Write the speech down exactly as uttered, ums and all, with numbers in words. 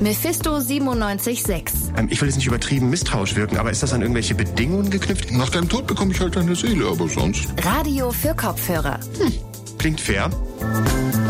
Mephisto siebenundneunzig Komma sechs. Ähm, ich will jetzt nicht übertrieben misstrauisch wirken, aber ist das an irgendwelche Bedingungen geknüpft? Nach deinem Tod bekomme ich halt deine Seele, aber sonst... Radio für Kopfhörer. Hm. Klingt fair.